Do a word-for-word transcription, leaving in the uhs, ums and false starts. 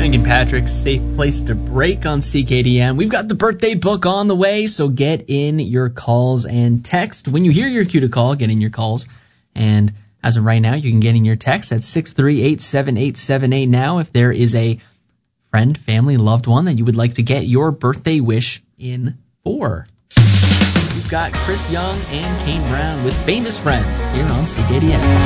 Thinking Patrick's safe place to break on C K D M. We've got the birthday book on the way, so get in your calls and text. When you hear your cue to call, get in your calls. And as of right now, you can get in your text at six three eight, seven eight seven eight now if there is a friend, family, loved one that you would like to get your birthday wish in for. We've got Chris Young and Kane Brown with Famous Friends here on C K D M.